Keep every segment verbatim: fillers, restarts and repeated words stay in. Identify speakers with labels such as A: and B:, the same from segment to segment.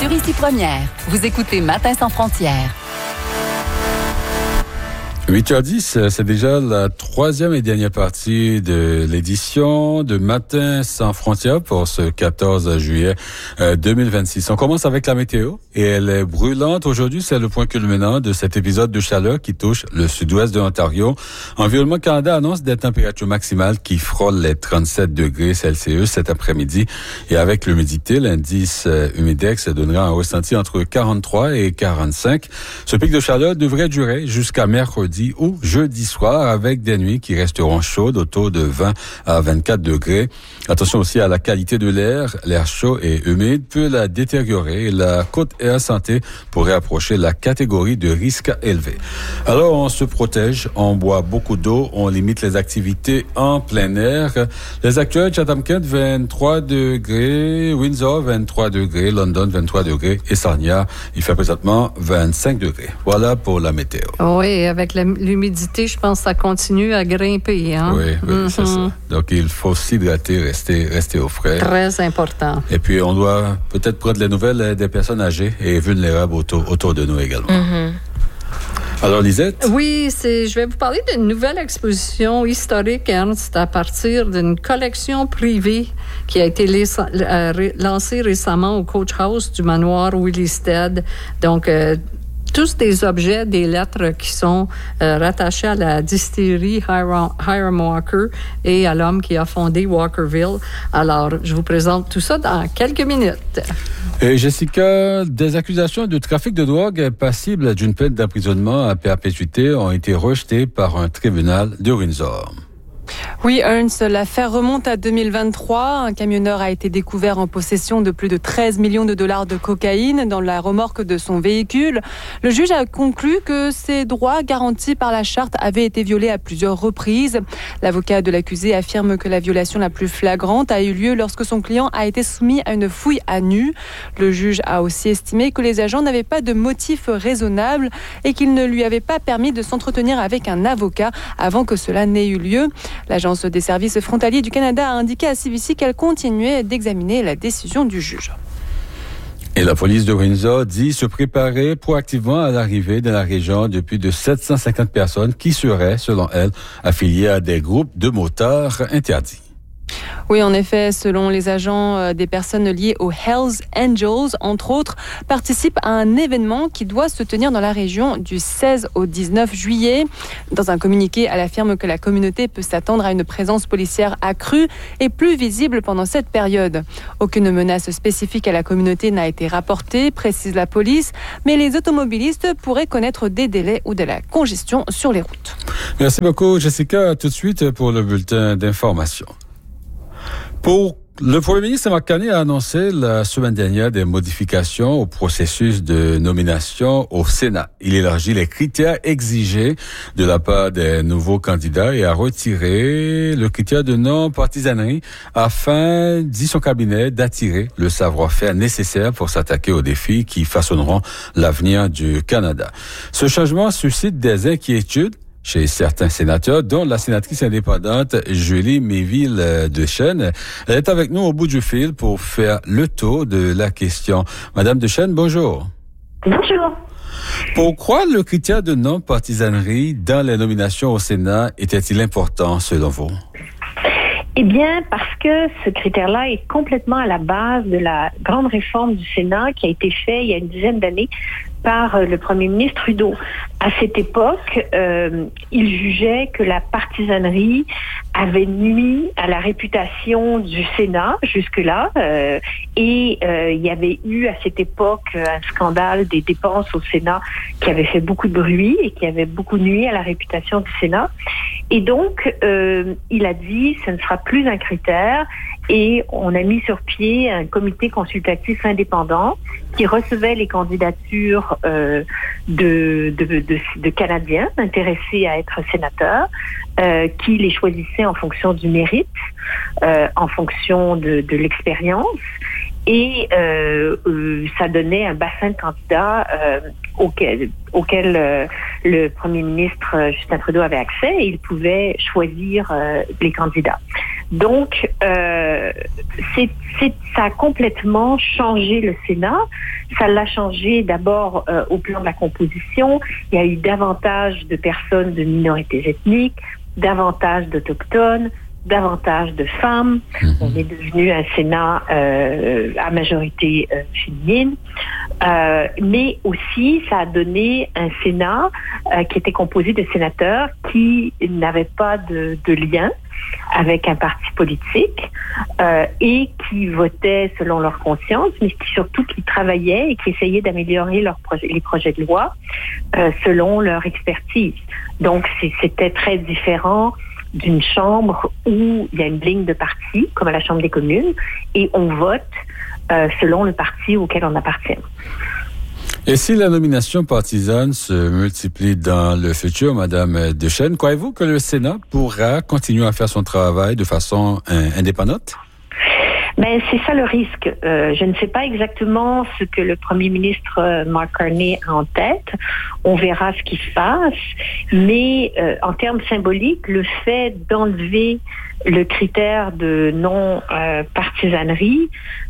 A: Ici Première. Vous écoutez Matin sans frontières.
B: huit heures dix, c'est déjà la troisième et dernière partie de l'édition de Matin sans frontières pour ce quatorze juillet deux mille vingt-six. On commence avec la météo et elle est brûlante. Aujourd'hui, c'est le point culminant de cet épisode de chaleur qui touche le sud-ouest de l'Ontario. Environnement Canada annonce des températures maximales qui frôlent les trente-sept degrés Celsius cet après-midi. Et avec l'humidité, l'indice humidex donnera un ressenti entre quarante-trois et quarante-cinq. Ce pic de chaleur devrait durer jusqu'à mercredi ou jeudi soir avec des nuits qui resteront chaudes autour de vingt à vingt-quatre degrés. Attention aussi à la qualité de l'air. L'air chaud et humide peut la détériorer et la Côte Air Santé pourrait approcher la catégorie de risque élevé. Alors, on se protège, on boit beaucoup d'eau, on limite les activités en plein air. Les actuels, Chatham-Kent, vingt-trois degrés, Windsor, vingt-trois degrés, London, vingt-trois degrés et Sarnia, il fait présentement vingt-cinq degrés. Voilà pour la météo.
C: Oui, avec la l'humidité, je pense que ça continue à grimper. Hein?
B: Oui, oui, mm-hmm. c'est ça. Donc, il faut s'hydrater, rester, rester au frais.
C: Très important.
B: Et puis, on doit peut-être prendre les nouvelles des personnes âgées et vulnérables autour, autour de nous également.
C: Mm-hmm.
B: Alors, Lisette?
C: Oui, c'est, je vais vous parler d'une nouvelle exposition historique, Ernst, à partir d'une collection privée qui a été laissé, euh, lancée récemment au Coach House du manoir Willisted. Donc, euh, tous des objets, des lettres qui sont euh, rattachés à la distillerie Hiram, Hiram Walker et à l'homme qui a fondé Walkerville. Alors, je vous présente tout ça dans quelques minutes.
B: Et Jessica, des accusations de trafic de drogue passibles d'une peine d'emprisonnement à perpétuité ont été rejetées par un tribunal de Windsor.
D: Oui, Ernst, l'affaire remonte à deux mille vingt-trois. Un camionneur a été découvert en possession de plus de treize millions de dollars de cocaïne dans la remorque de son véhicule. Le juge a conclu que ces droits garantis par la charte avaient été violés à plusieurs reprises. L'avocat de l'accusé affirme que la violation la plus flagrante a eu lieu lorsque son client a été soumis à une fouille à nu. Le juge a aussi estimé que les agents n'avaient pas de motif raisonnable et qu'ils ne lui avaient pas permis de s'entretenir avec un avocat avant que cela n'ait eu lieu. L'Agence des services frontaliers du Canada a indiqué à C B C qu'elle continuait d'examiner la décision du juge.
B: Et la police de Windsor dit se préparer proactivement à l'arrivée dans la région de plus de sept cent cinquante personnes qui seraient, selon elle, affiliées à des groupes de motards interdits.
D: Oui, en effet, selon les agents, des personnes liées aux Hells Angels, entre autres, participent à un événement qui doit se tenir dans la région du seize au dix-neuf juillet. Dans un communiqué, elle affirme que la communauté peut s'attendre à une présence policière accrue et plus visible pendant cette période. Aucune menace spécifique à la communauté n'a été rapportée, précise la police, mais les automobilistes pourraient connaître des délais ou de la congestion sur les routes.
B: Merci beaucoup, Jessica. À tout de suite pour le bulletin d'information. Pour le Premier ministre Mark Carney a annoncé la semaine dernière des modifications au processus de nomination au Sénat. Il élargit les critères exigés de la part des nouveaux candidats et a retiré le critère de non-partisanerie afin, dit son cabinet, d'attirer le savoir-faire nécessaire pour s'attaquer aux défis qui façonneront l'avenir du Canada. Ce changement suscite des inquiétudes chez certains sénateurs, dont la sénatrice indépendante Julie Méville-Deschênes. Elle est avec nous au bout du fil pour faire le tour de la question. Madame Deschênes, bonjour.
E: Bonjour.
B: Pourquoi le critère de non-partisanerie dans les nominations au Sénat était-il important selon vous?
E: Eh bien, parce que ce critère-là est complètement à la base de la grande réforme du Sénat qui a été faite il y a une dizaine d'années par le premier ministre Trudeau. À cette époque, euh, il jugeait que la partisanerie avait nui à la réputation du Sénat jusque-là, euh, et euh, il y avait eu à cette époque un scandale des dépenses au Sénat qui avait fait beaucoup de bruit et qui avait beaucoup nui à la réputation du Sénat. Et donc, euh, il a dit, ce ne sera plus un critère, et on a mis sur pied un comité consultatif indépendant qui recevait les candidatures euh, de, de, de, de Canadiens intéressés à être sénateurs, euh, qui les choisissait en fonction du mérite, euh, en fonction de, de l'expérience, et euh, euh, ça donnait un bassin de candidats euh, auquel, auquel euh, le premier ministre Justin Trudeau avait accès, et il pouvait choisir euh, les candidats. Donc, euh, c'est, c'est, ça a complètement changé le Sénat. Ça l'a changé d'abord euh, au plan de la composition. Il y a eu davantage de personnes de minorités ethniques, davantage d'Autochtones, davantage de femmes. Mmh. On est devenu un Sénat euh, à majorité euh, féminine. Euh, mais aussi, ça a donné un Sénat euh, qui était composé de sénateurs qui n'avaient pas de, de lien avec un parti politique euh, et qui votaient selon leur conscience, mais qui, surtout qui travaillaient et qui essayaient d'améliorer leurs projets, les projets de loi euh, selon leur expertise. Donc, c'est, c'était très différent d'une chambre où il y a une ligne de parti, comme à la Chambre des communes, et on vote euh, selon le parti auquel on appartient.
B: Et si la nomination partisane se multiplie dans le futur, Madame Dechaine, croyez-vous que le Sénat pourra continuer à faire son travail de façon euh, indépendante?
E: Ben, c'est ça le risque. Euh, je ne sais pas exactement ce que le premier ministre euh, Mark Carney a en tête. On verra ce qui se passe. Mais euh, en termes symboliques, le fait d'enlever le critère de non-partisanerie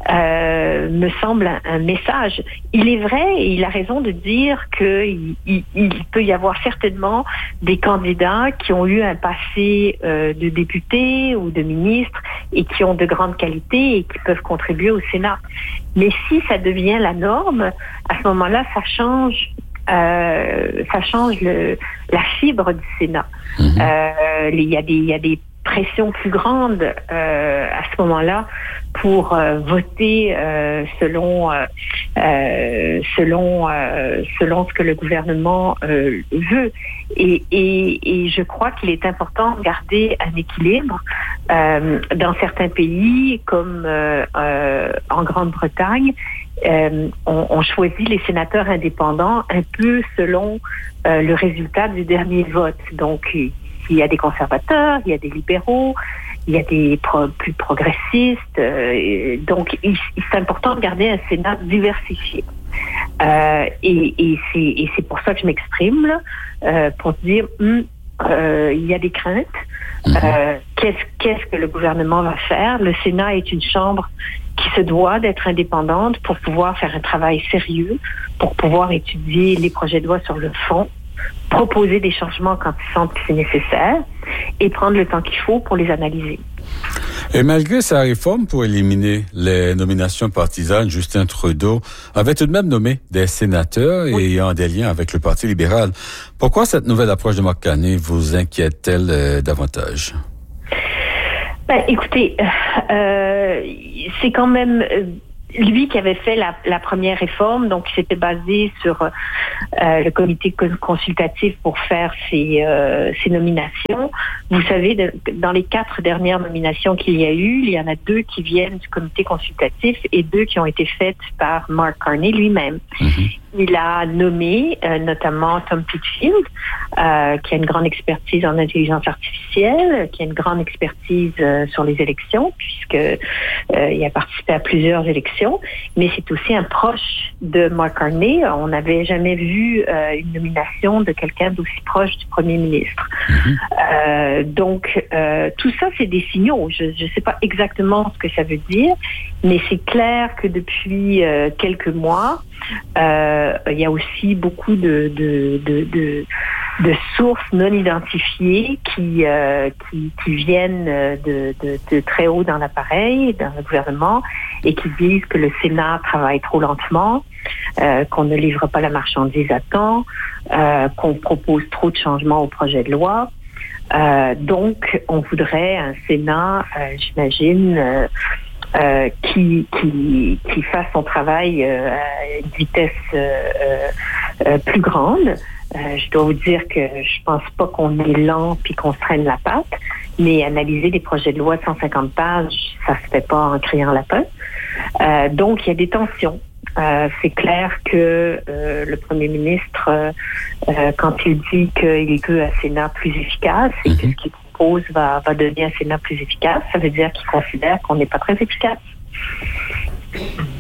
E: euh, me semble un, un message. Il est vrai et il a raison de dire qu'il il, il peut y avoir certainement des candidats qui ont eu un passé euh, de député ou de ministre et qui ont de grandes qualités et qui peuvent contribuer au Sénat. Mais si ça devient la norme, à ce moment-là, ça change euh, ça change le, la fibre du Sénat. Mmh. Euh, il y a des, il y a des pression plus grande euh, à ce moment-là pour euh, voter euh, selon euh, euh, selon euh, selon ce que le gouvernement euh, veut et, et et je crois qu'il est important de garder un équilibre euh, dans certains pays comme euh, euh, en Grande-Bretagne. Euh, on, on choisit les sénateurs indépendants un peu selon euh, le résultat du dernier vote. Donc il y a des conservateurs, il y a des libéraux, il y a des pro- plus progressistes. Euh, donc, il, c'est important de garder un Sénat diversifié. Euh, et, et, c'est, et c'est pour ça que je m'exprime, là, euh, pour dire, hum, euh, il y a des craintes. Euh, qu'est-ce, qu'est-ce que le gouvernement va faire? Le Sénat est une chambre qui se doit d'être indépendante pour pouvoir faire un travail sérieux, pour pouvoir étudier les projets de loi sur le fond, proposer des changements quand ils sentent que c'est nécessaire et prendre le temps qu'il faut pour les analyser.
B: Et malgré sa réforme pour éliminer les nominations partisanes, Justin Trudeau avait tout de même nommé des sénateurs oui. ayant des liens avec le Parti libéral. Pourquoi cette nouvelle approche de Mark Carney vous inquiète-t-elle euh, davantage?
E: Ben, écoutez, euh, c'est quand même... Euh, lui qui avait fait la, la première réforme, donc qui s'était basé sur euh, le comité consultatif pour faire ses, euh, ses nominations. Vous savez, de, dans les quatre dernières nominations qu'il y a eu, il y en a deux qui viennent du comité consultatif et deux qui ont été faites par Mark Carney lui-même. Mm-hmm. Il a nommé euh, notamment Tom Pitfield, euh, qui a une grande expertise en intelligence artificielle, qui a une grande expertise euh, sur les élections, puisque euh, il a participé à plusieurs élections. Mais c'est aussi un proche de Mark Carney. On n'avait jamais vu euh, une nomination de quelqu'un d'aussi proche du premier ministre. Mm-hmm. Euh, donc, euh, tout ça, c'est des signaux. Je ne sais pas exactement ce que ça veut dire, mais c'est clair que depuis euh, quelques mois, euh, il y a aussi beaucoup de, de, de, de, de sources non identifiées qui, euh, qui, qui viennent de, de, de très haut dans l'appareil, dans le gouvernement, et qui disent que le Sénat travaille trop lentement, euh, qu'on ne livre pas la marchandise à temps, euh, qu'on propose trop de changements au projet de loi. Euh, donc, on voudrait un Sénat, euh, j'imagine, euh, euh, qui, qui, qui fasse son travail euh, à une vitesse euh, euh, plus grande. Euh, je dois vous dire que je pense pas qu'on est lent puis qu'on se traîne la patte, mais analyser des projets de loi de cent cinquante pages, ça se fait pas en criant la patte. Euh, donc, il y a des tensions. Euh, c'est clair que euh, le premier ministre, euh, euh, quand il dit qu'il veut un Sénat plus efficace et que ce qu'il propose va, va donner un Sénat plus efficace, ça veut dire qu'il considère qu'on n'est pas très efficace.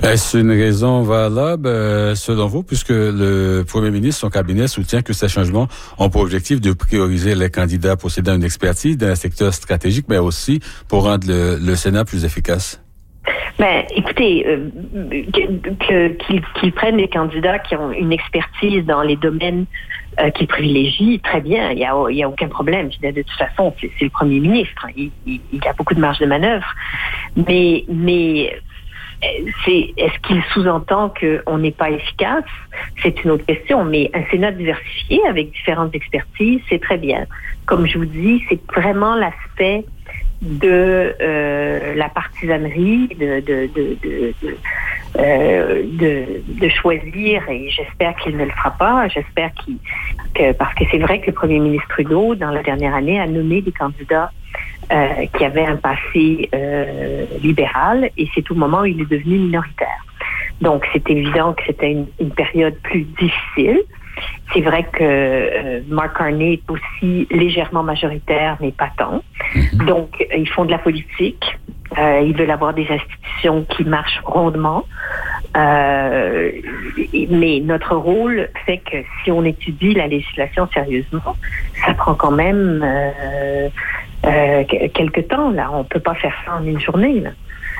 B: Est-ce une raison valable, euh, selon vous, puisque le premier ministre, son cabinet, soutient que ces changements ont pour objectif de prioriser les candidats possédant une expertise dans un secteur stratégique, mais aussi pour rendre le, le Sénat plus efficace?
E: Ben, écoutez, euh, que, que, qu'ils, qu'ils prennent des candidats qui ont une expertise dans les domaines euh, qu'ils privilégient, très bien, il y a, il y a aucun problème. Je veux dire, de toute façon, c'est, c'est le premier ministre, il, il, il a beaucoup de marge de manœuvre. Mais, mais c'est, est-ce qu'il sous-entend qu'on n'est pas efficace? C'est une autre question. Mais un Sénat diversifié avec différentes expertises, c'est très bien. Comme je vous dis, c'est vraiment l'aspect de euh, la partisanerie, de de de de, de, euh, de de choisir, et j'espère qu'il ne le fera pas. J'espère qu'il que parce que c'est vrai que le premier ministre Trudeau, dans la dernière année, a nommé des candidats euh, qui avaient un passé euh, libéral, et c'est au moment où il est devenu minoritaire. Donc c'est évident que c'était une, une période plus difficile. C'est vrai que euh, Mark Carney est aussi légèrement majoritaire, mais pas tant. Donc, euh, ils font de la politique. Euh, ils veulent avoir des institutions qui marchent rondement. Euh, mais notre rôle fait que si on étudie la législation sérieusement, ça prend quand même euh, euh, quelque temps. Là, on peut pas faire ça en une journée. Là.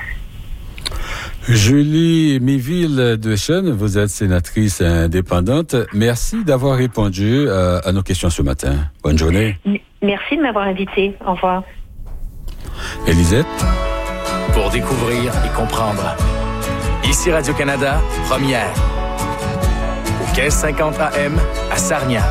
B: Julie Méville-Duchesne, vous êtes sénatrice indépendante. Merci d'avoir répondu à, à nos questions ce matin. Bonne journée.
E: Merci de m'avoir invité. Au revoir.
B: Elisette.
F: Pour découvrir et comprendre. Ici Radio-Canada, première. Au quinze cinquante A M à Sarnia.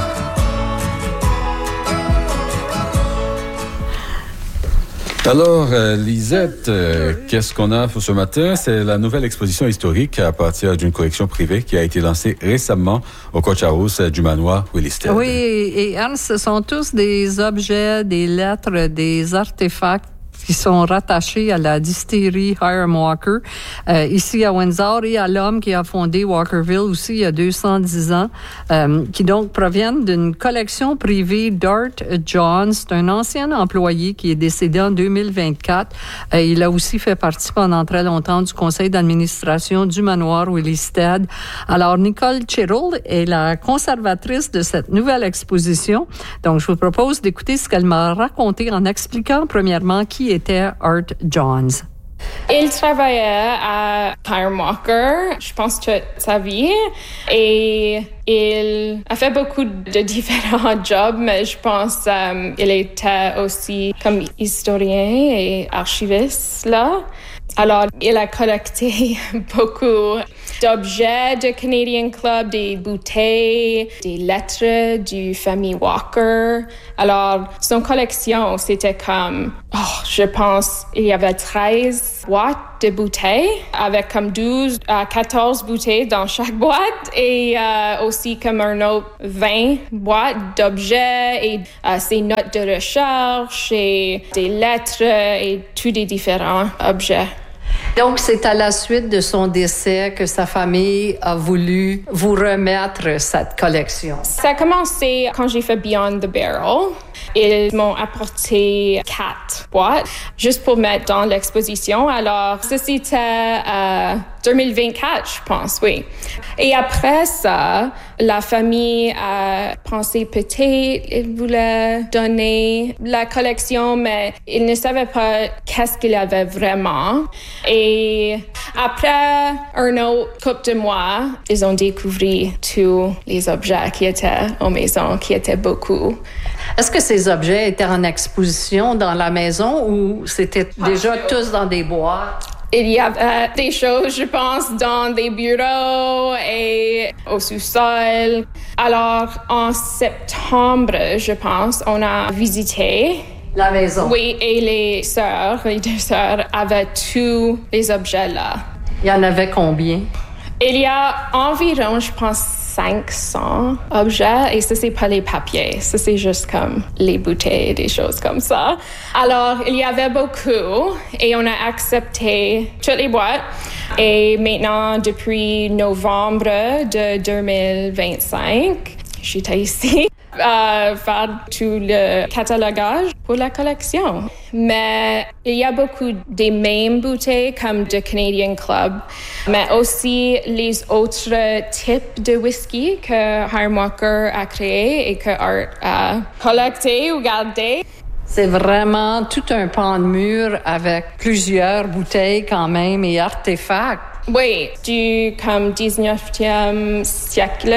B: Alors, euh, Lisette, euh, qu'est-ce qu'on a pour ce matin? C'est la nouvelle exposition historique à partir d'une collection privée qui a été lancée récemment au Coach House du manoir Williston.
C: Oui, et Ernst, ce sont tous des objets, des lettres, des artefacts qui sont rattachés à la distillerie Hiram Walker, euh, ici à Windsor, et à l'homme qui a fondé Walkerville aussi il y a deux cent dix ans, euh, qui donc proviennent d'une collection privée d'Art Johns. C'est un ancien employé qui est décédé en deux mille vingt-quatre. Euh, il a aussi fait partie pendant très longtemps du conseil d'administration du manoir Willisted. Alors, Nicole Chirol est la conservatrice de cette nouvelle exposition. Donc, je vous propose d'écouter ce qu'elle m'a raconté en expliquant premièrement qui était Art Johns.
G: Il travaillait à Hiram Walker, je pense, toute sa vie, et il a fait beaucoup de différents jobs, mais je pense qu'il um, était aussi comme historien et archiviste là. Alors, il a collecté beaucoup d'objets du Canadian Club, des bouteilles, des lettres du famille Walker. Alors, son collection, c'était comme, oh, je pense, il y avait treize boîtes de bouteilles avec comme douze à quatorze bouteilles dans chaque boîte, et euh, aussi comme un autre vingt boîtes d'objets et euh, ses notes de recherche et des lettres et tous des différents objets.
C: Donc, c'est à la suite de son décès que sa famille a voulu vous remettre cette collection.
G: Ça a commencé quand j'ai fait Beyond the Barrel. Ils m'ont apporté quatre boîtes juste pour mettre dans l'exposition. Alors, ça, c'était euh, deux mille vingt-quatre, je pense, oui. Et après ça, la famille a pensé peut-être qu'ils voulaient donner la collection, mais ils ne savaient pas qu'est-ce qu'il y avait vraiment. Et après un autre couple de mois, ils ont découvert tous les objets qui étaient aux maisons, qui étaient beaucoup.
C: Est-ce que ces objets étaient en exposition dans la maison ou c'était déjà tous dans des boîtes?
G: Il y avait des choses, je pense, dans des bureaux et au sous-sol. Alors, en septembre, je pense, on a visité
C: la maison.
G: Oui, et les sœurs, les deux sœurs, avaient tous les objets là.
C: Il y en avait combien?
G: Il y a environ, je pense, cinq cents objets, et ça, c'est pas les papiers. Ça, c'est juste comme les bouteilles, des choses comme ça. Alors, il y avait beaucoup, et on a accepté toutes les boîtes. Et maintenant, depuis novembre de deux mille vingt-cinq, j'étais ici. euh, faire tout le catalogage pour la collection. Mais il y a beaucoup des mêmes bouteilles comme de Canadian Club, mais aussi les autres types de whisky que Hiram Walker a créé et que Art a collecté ou gardé.
C: C'est vraiment tout un pan de mur avec plusieurs bouteilles quand même et artefacts.
G: Oui, du comme dix-neuvième siècle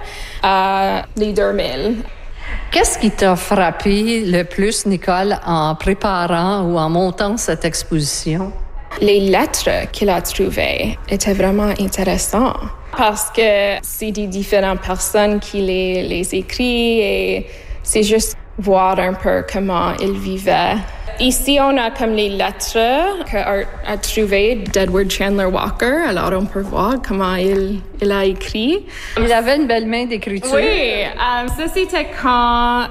G: à les deux mille.
C: Qu'est-ce qui t'a frappé le plus, Nicole, en préparant ou en montant cette exposition?
G: Les lettres qu'il a trouvées étaient vraiment intéressantes parce que c'est des différentes personnes qui les, les écrivent et c'est juste voir un peu comment ils vivaient. Ici, on a comme les lettres que Art a trouvées d'Edward Chandler Walker. Alors, on peut voir comment il, il a écrit.
C: Il avait une belle main d'écriture.
G: Oui, um, ça c'était quand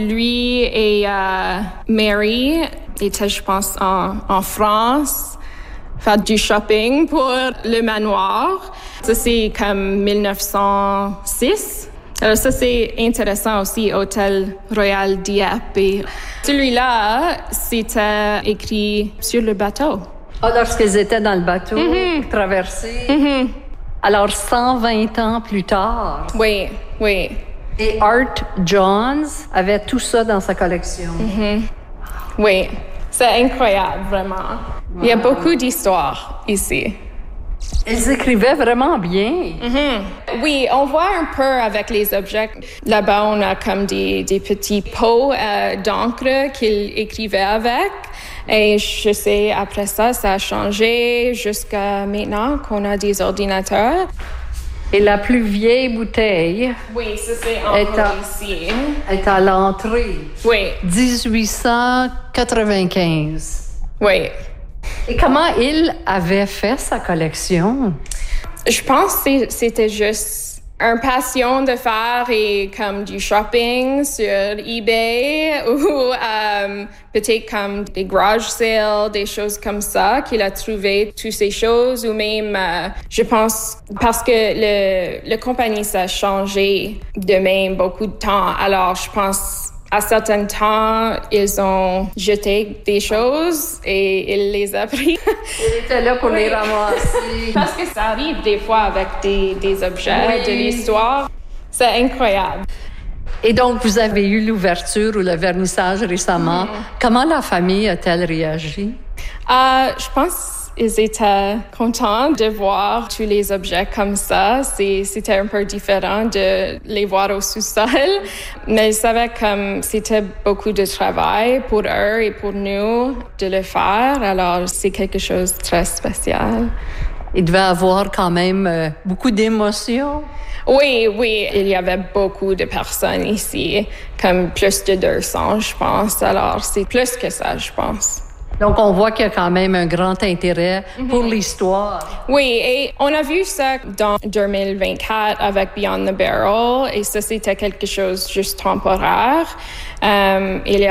G: lui et uh, Mary étaient, je pense, en, en France, faire du shopping pour le manoir. Ça, c'est comme mille neuf cent six. Alors ça, c'est intéressant aussi, Hôtel Royal Dieppe. Et celui-là, c'était écrit sur le bateau.
C: Ah, lorsqu'ils étaient dans le bateau, mm-hmm. pour traverser.
G: Mm-hmm.
C: Alors, cent vingt ans plus tard.
G: Oui, oui.
C: Et Art Johns avait tout ça dans sa collection.
G: Mm-hmm. Oui, c'est incroyable, vraiment. Wow. Il y a beaucoup d'histoires ici.
C: Ils écrivaient vraiment bien.
G: Mm-hmm. Oui, on voit un peu avec les objets. Là-bas, on a comme des, des petits pots euh, d'encre qu'ils écrivaient avec. Et je sais, après ça, ça a changé jusqu'à maintenant qu'on a des ordinateurs.
C: Et la plus vieille bouteille...
G: Oui, ça c'est en est à, ici.
C: Est à l'entrée.
G: Oui.
C: dix-huit cent quatre-vingt-quinze.
G: Oui.
C: Et comment il avait fait sa collection?
G: Je pense que c'était juste une passion de faire et comme du shopping sur eBay ou um, peut-être comme des garage sales, des choses comme ça, qu'il a trouvé toutes ces choses ou même, uh, je pense, parce que le, le compagnie ça a changé de même beaucoup de temps. Alors, je pense à certains temps, ils ont jeté des choses et il les a pris.
C: Il était là pour oui. les ramasser.
G: Parce que ça arrive des fois avec des, des objets oui. de l'histoire. C'est incroyable.
C: Et donc, vous avez eu l'ouverture ou le vernissage récemment. Mm. Comment la famille a-t-elle réagi?
G: Uh, je pense qu'ils étaient contents de voir tous les objets comme ça. C'est, c'était un peu différent de les voir au sous-sol. Mais ils savaient que c'était beaucoup de travail pour eux et pour nous de le faire. Alors, c'est quelque chose de très spécial.
C: Il devait avoir quand même euh, beaucoup d'émotions.
G: Oui, oui. Il y avait beaucoup de personnes ici, comme plus de deux cents, je pense. Alors, c'est plus que ça, je pense.
C: Donc, on voit qu'il y a quand même un grand intérêt mm-hmm. pour l'histoire.
G: Oui, et on a vu ça dans deux mille vingt-quatre avec Beyond the Barrel, et ça, c'était quelque chose juste temporaire. Um, il y